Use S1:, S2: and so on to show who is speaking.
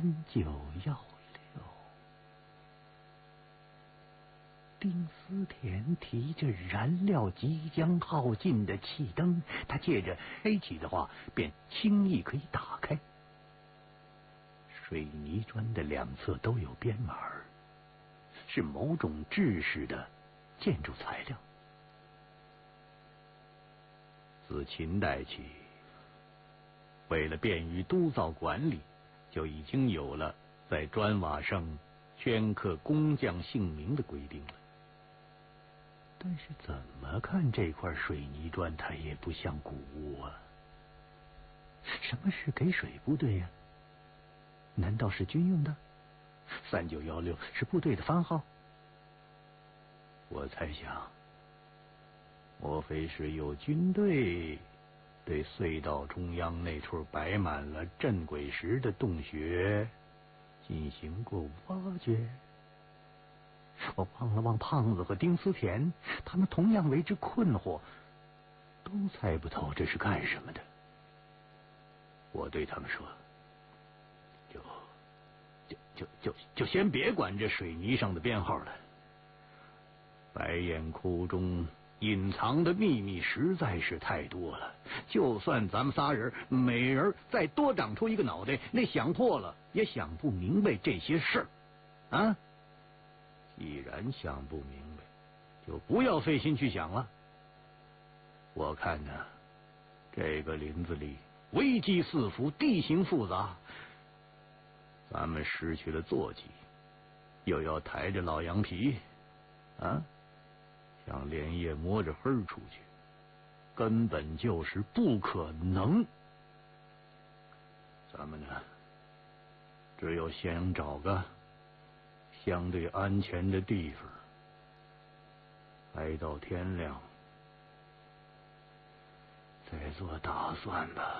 S1: 3916。丁思甜提着燃料即将耗尽的气灯，他借着开启的话，便轻易可以打开。水泥砖的两侧都有编码，是某种制式的建筑材料。自秦代起，为了便于督造管理，就已经有了在砖瓦上镌刻工匠姓名的规定了。但是怎么看这块水泥砖，它也不像古物啊。什么是给水部队呀？难道是军用的？3916是部队的番号？我猜想，莫非是有军队对隧道中央那处摆满了镇鬼石的洞穴进行过挖掘？我望了望胖子和丁思甜，他们同样为之困惑，都猜不透这是干什么的。我对他们说，就先别管这水泥上的编号了。白眼窟中隐藏的秘密实在是太多了，就算咱们仨人每人再多长出一个脑袋，那想破了也想不明白这些事儿啊！既然想不明白，就不要费心去想了。我看呢，这个林子里危机四伏，地形复杂，咱们失去了坐骑，又要抬着老羊皮啊，想连夜摸着黑出去，根本就是不可能。咱们呢，只有先找个相对安全的地方，挨到天亮再做打算吧。